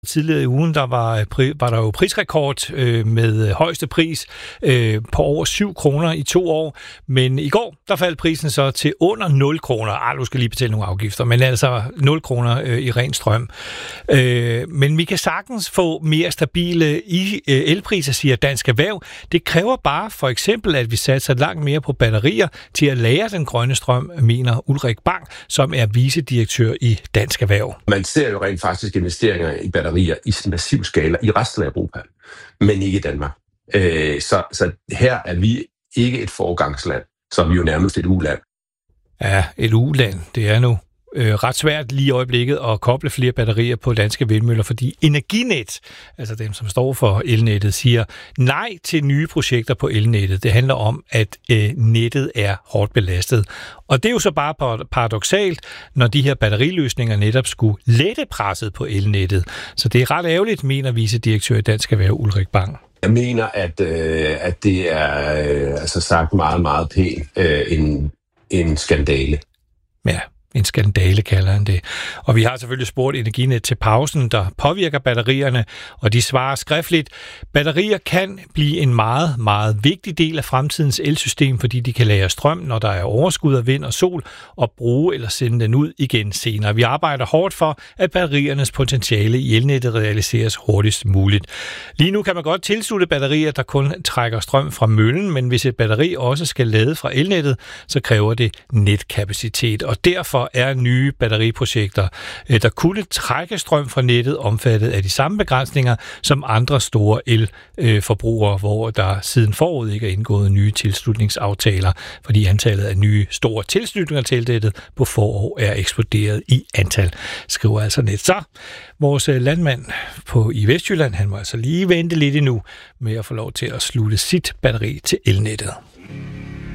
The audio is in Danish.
Tidligere i ugen, var der jo prisrekord med højeste pris på over 7 kroner i 2 år. Men i går, der faldt prisen så til under 0 kroner. Du skal lige betale nogle afgifter, men altså 0 kroner i ren strøm. Men vi kan sagtens få mere stabile elpriser, siger Dansk Erhverv. Det kræver bare for eksempel, at vi satser langt mere på batterier til at lagre den grønne strøm, mener Ulrik Bang, som er vicedirektør i Dansk Erhverv. Man ser jo rent faktisk investeringer i batterier i massiv skala i resten af Europa, men ikke i Danmark. Så her er vi ikke et foregangsland, så er vi jo nærmest et uland. Ja, et uland, det er nu ret svært lige i øjeblikket at koble flere batterier på danske vindmøller, fordi Energinet, altså dem, som står for elnettet, siger nej til nye projekter på elnettet. Det handler om, at nettet er hårdt belastet. Og det er jo så bare paradoksalt, når de her batteriløsninger netop skulle lette presset på elnettet. Så det er ret ærgerligt, mener vicedirektør i Dansk Erhverv Ulrik Bang. Jeg mener, at det er altså sagt meget, meget pænt en skandale. Ja. En skandale kalder han det. Og vi har selvfølgelig spurgt Energinet til pausen, der påvirker batterierne, og de svarer skriftligt. Batterier kan blive en meget, meget vigtig del af fremtidens elsystem, fordi de kan lagre strøm, når der er overskud af vind og sol, og bruge eller sende den ud igen senere. Vi arbejder hårdt for, at batteriernes potentiale i elnettet realiseres hurtigst muligt. Lige nu kan man godt tilslutte batterier, der kun trækker strøm fra møllen, men hvis et batteri også skal lade fra elnettet, så kræver det netkapacitet, og derfor er nye batteriprojekter, der kunne trække strøm fra nettet, omfattet af de samme begrænsninger som andre store elforbrugere, hvor der siden forud ikke er indgået nye tilslutningsaftaler, fordi antallet af nye store tilslutninger til nettet på forår er eksploderet i antal, skriver altså Net. Så vores landmand i Vestjylland, han må altså lige vente lidt endnu med at få lov til at slutte sit batteri til elnettet.